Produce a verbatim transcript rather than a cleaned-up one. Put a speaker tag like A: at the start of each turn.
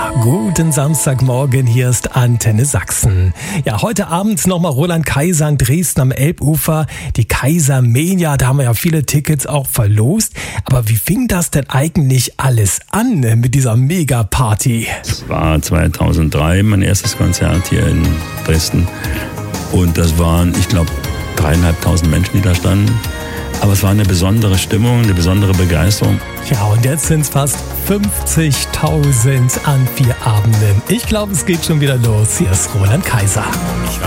A: Guten Samstagmorgen, hier ist Antenne Sachsen. Ja, heute Abend nochmal Roland Kaiser in Dresden am Elbufer. Die Kaisermania, da haben wir ja viele Tickets auch verlost. Aber wie fing das denn eigentlich alles an mit dieser Mega-Party?
B: Es war zweitausenddrei mein erstes Konzert hier in Dresden. Und das waren, ich glaube, dreieinhalbtausend Menschen, die da standen. Aber es war eine besondere Stimmung, eine besondere Begeisterung.
A: Ja, und jetzt sind es fast fünfzigtausend an vier Abenden. Ich glaube, es geht schon wieder los. Hier ist Roland Kaiser.